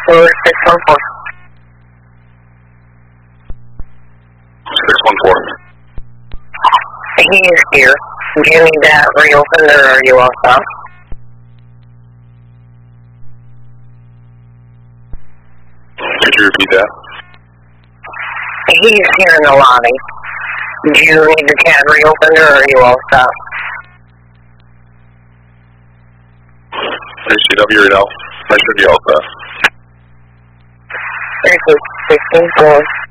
for 614. 614. He's here. Do you need that reopened or are you all set? Could you repeat that? He's here in the lobby. Do you need the tab reopened or are you all set? ACW right now. I should be all set. Thank you. 614.